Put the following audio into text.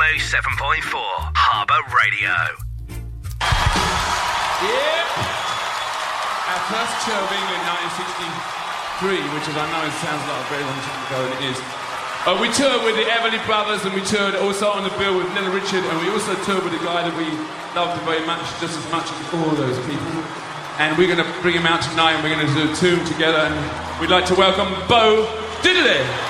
107.4 Harbour Radio. Yep. Our first tour of England, 1963, which is, I know it sounds like a very long time ago, and it is. We toured with the Everly Brothers, and we toured also on the bill with Little Richard, and we also toured with a guy that we loved very much, just as much as all those people. And we're going to bring him out tonight, and we're going to do a tune together, and we'd like to welcome Bo Diddley.